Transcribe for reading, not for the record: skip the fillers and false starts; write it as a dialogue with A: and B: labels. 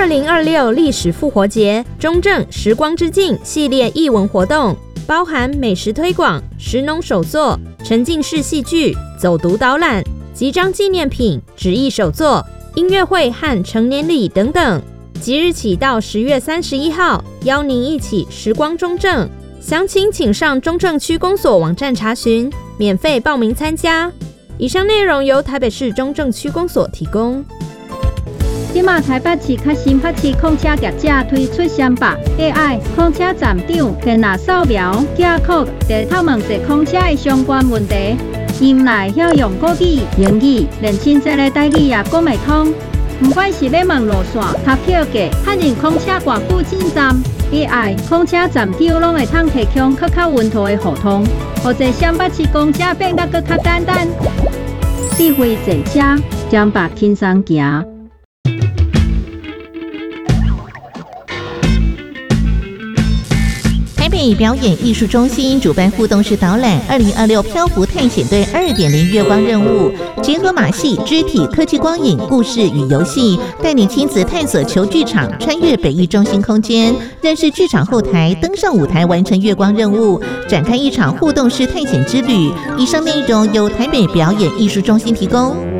A: 2026历史复活节中正时光之境系列艺文活动，包含美食推广、食农手作、沉浸式戏剧、走读导览、集章纪念品、纸艺手作、音乐会和成年礼等等。即日起到10月31号，邀您一起时光中正。详情请上中正区公所网站查询，免费报名参加。以上内容由台北市中正区公所提供。
B: 即马台北市较新北市控车业者推出先把 AI 控车站长电脑扫描 QR Code， 地透问一控车的相关问题，因内晓用国语、英语，连亲切的台语也讲袂通。不管是要问路线、搭票价、确认控车偌久进站 ，AI 控车站长拢会通提供更较稳妥的互通，或者新北市公车变得更较简单。智慧坐车，将把轻松行。
C: 台北表演艺术中心主办互动式导览2026漂浮探险队2.0月光任务，结合马戏、肢体、科技光影、故事与游戏，带你亲子探索球剧场，穿越北艺中心空间，认识剧场后台，登上舞台，完成月光任务，展开一场互动式探险之旅。以上内容由台北表演艺术中心提供。